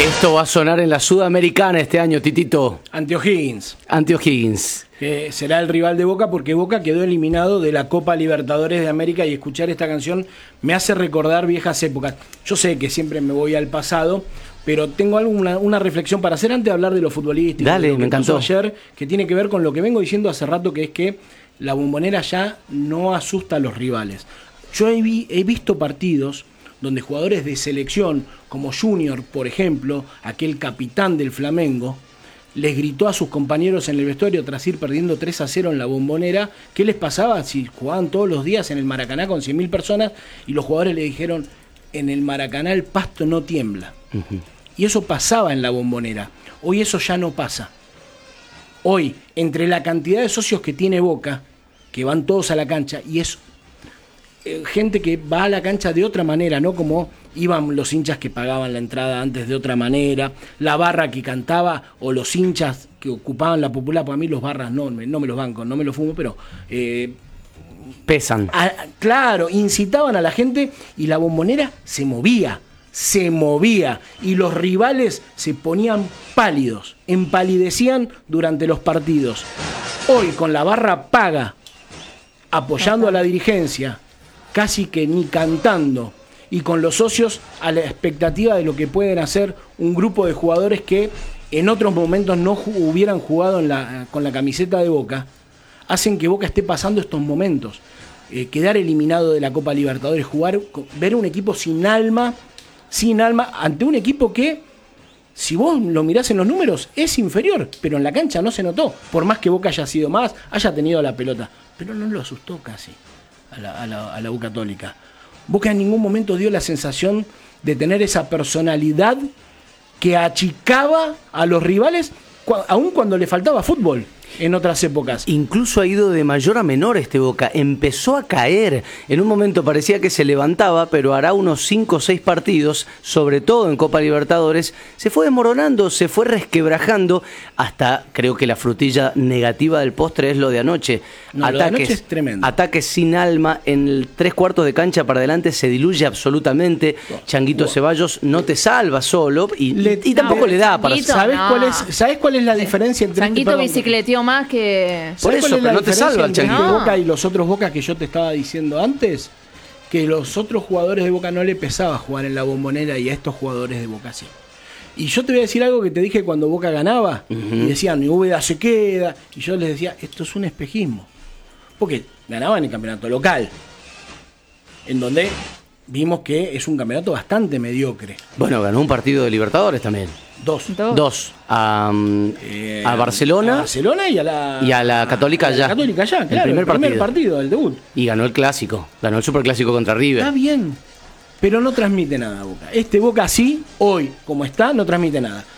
Esto va a sonar en la Sudamericana este año, Titito. Ante-O'Higgins. Ante-O'Higgins. Que será el rival de Boca porque Boca quedó eliminado de la Copa Libertadores de América y escuchar esta canción me hace recordar viejas épocas. Yo sé que siempre me voy al pasado, pero tengo una reflexión para hacer antes de hablar de lo futbolístico. Dale, de lo que me encantó. pasó ayer, que tiene que ver con lo que vengo diciendo hace rato, que es que la Bombonera ya no asusta a los rivales. Yo he visto partidos donde jugadores de selección, como Junior, por ejemplo, aquel capitán del Flamengo, les gritó a sus compañeros en el vestuario tras ir perdiendo 3-0 en la Bombonera, ¿qué les pasaba si jugaban todos los días en el Maracaná con 100.000 personas? Y los jugadores le dijeron, en el Maracaná el pasto no tiembla. Y eso pasaba en la Bombonera. Hoy eso ya no pasa. Hoy, entre la cantidad de socios que tiene Boca, que van todos a la cancha, y es gente que va a la cancha de otra manera, no como iban los hinchas que pagaban la entrada antes de otra manera, la barra que cantaba o los hinchas que ocupaban la popular. Para mí los barras no me los banco, no me los fumo, pero pesan. Claro, incitaban a la gente y la Bombonera se movía y los rivales se ponían pálidos, empalidecían durante los partidos. Hoy con la barra paga, apoyando a la dirigencia, casi que ni cantando, y con los socios a la expectativa de lo que pueden hacer un grupo de jugadores que en otros momentos no hubieran jugado con la camiseta de Boca, hacen que Boca esté pasando estos momentos. Quedar eliminado de la Copa Libertadores, ver un equipo sin alma, ante un equipo que, si vos lo mirás en los números, es inferior, pero en la cancha no se notó, por más que Boca haya sido más, haya tenido la pelota, pero no lo asustó casi a la U Católica. Boca en ningún momento dio la sensación de tener esa personalidad que achicaba a los rivales, aun cuando le faltaba fútbol en otras épocas. Incluso ha ido de mayor a menor este Boca. Empezó a caer. En un momento parecía que se levantaba, pero hará unos 5 o 6 partidos, sobre todo en Copa Libertadores, se fue desmoronando, se fue resquebrajando, hasta creo que la frutilla negativa del postre es lo de anoche. No, lo de anoche es tremendo. Ataques sin alma, en el 3/4 de cancha para adelante se diluye absolutamente. Changuito Ceballos no te salva solo y tampoco le da para... ¿Sabés cuál es la diferencia entre Changuito bicicleteó más que... Por eso, pero no te salva el Changuito. Boca y los otros Boca que yo te estaba diciendo antes, que los otros jugadores de Boca no le pesaba jugar en la Bombonera y a estos jugadores de Boca sí. Y yo te voy a decir algo que te dije cuando Boca ganaba, y decían, y Úbeda se queda, y yo les decía, esto es un espejismo. Porque ganaban el campeonato local, en donde vimos que es un campeonato bastante mediocre. Bueno, ganó un partido de Libertadores también. Dos. A Barcelona. A Barcelona y a la Católica ya. Católica ya, claro. El primer partido, el debut. Y ganó el clásico. Ganó el superclásico contra River. Está bien, pero no transmite nada Boca. Este Boca así, hoy, como está, no transmite nada.